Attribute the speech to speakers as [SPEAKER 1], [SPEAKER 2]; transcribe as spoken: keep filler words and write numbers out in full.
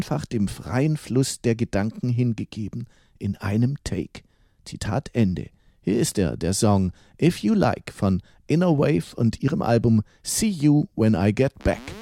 [SPEAKER 1] einfach dem freien Fluss der Gedanken hingegeben, in einem Take. Zitat Ende. Hier ist er, der Song If You Like von Inner Wave und ihrem Album See You When I Get Back.